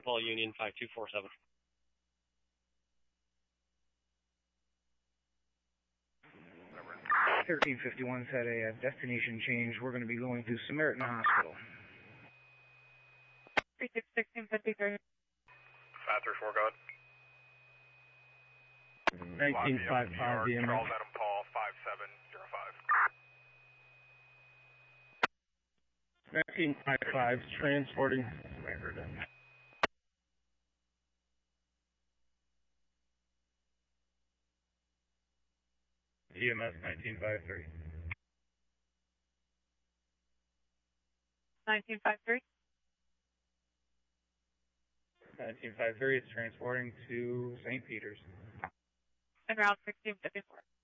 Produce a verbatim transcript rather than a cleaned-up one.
Call Union five two four seven. thirteen fifty-one's had a uh, destination change. We're going to be going to Samaritan Hospital. three six sixteen fifty-three. five three four, go ahead. nineteen fifty-five V M. Charles Adam Paul, five seven zero five. nineteen fifty-five, transporting. E M S nineteen fifty-three. nineteen fifty-three. nineteen fifty-three is transporting to Saint Peter's. And route sixteen fifty-four.